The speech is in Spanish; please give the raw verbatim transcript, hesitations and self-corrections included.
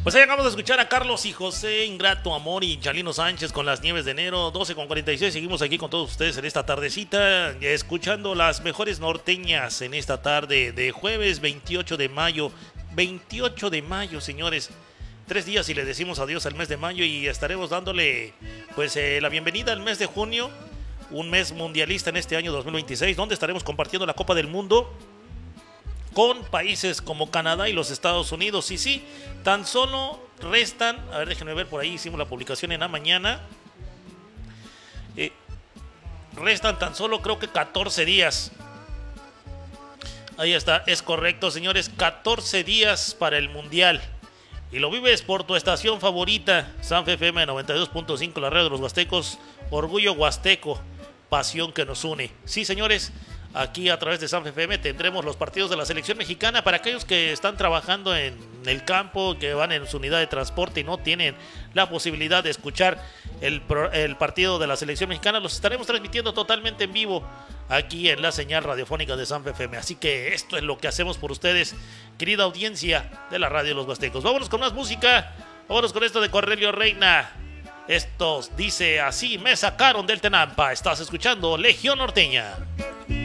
Pues ahí acabamos de escuchar a Carlos y José, Ingrato Amor y Chalino Sánchez con Las Nieves de Enero, doce con cuarenta y seis. Seguimos aquí con todos ustedes en esta tardecita, escuchando las mejores norteñas en esta tarde de jueves veintiocho de mayo. veintiocho de mayo, señores. Tres días y le decimos adiós al mes de mayo y estaremos dándole pues eh, la bienvenida al mes de junio, un mes mundialista en este año dos mil veintiséis, donde estaremos compartiendo la Copa del Mundo con países como Canadá y los Estados Unidos. Y sí, tan solo restan, a ver, déjenme ver, por ahí hicimos la publicación en la mañana. Eh, restan tan solo creo que catorce días. Ahí está, es correcto, señores, catorce días para el Mundial. Y lo vives por tu estación favorita, Sanfe F M noventa y dos punto cinco, la radio de los Huastecos, Orgullo Huasteco, pasión que nos une. Sí, señores, aquí a través de Sanfe F M tendremos los partidos de la selección mexicana para aquellos que están trabajando en el campo, que van en su unidad de transporte y no tienen la posibilidad de escuchar el, el partido de la selección mexicana. Los estaremos transmitiendo totalmente en vivo aquí en la señal radiofónica de Sanfe F M. Así que esto es lo que hacemos por ustedes, querida audiencia de la radio de los Huastecos. Vámonos con más música, vámonos con esto de Cornelio Reina. Estos dice así: me sacaron del Tenampa. Estás escuchando Legión Norteña.